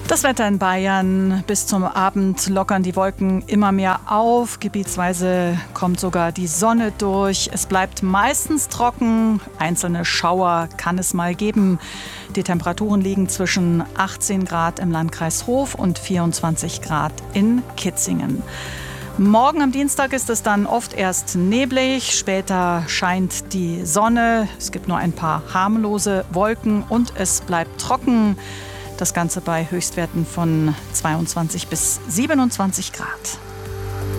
Das Wetter in Bayern: bis zum Abend lockern die Wolken immer mehr auf. Gebietsweise kommt sogar die Sonne durch. Es bleibt meistens trocken. Einzelne Schauer kann es mal geben. Die Temperaturen liegen zwischen 18 Grad im Landkreis Hof und 24 Grad in Kitzingen. Morgen am Dienstag ist es dann oft erst neblig, später scheint die Sonne, es gibt nur ein paar harmlose Wolken und es bleibt trocken. Das Ganze bei Höchstwerten von 22 bis 27 Grad.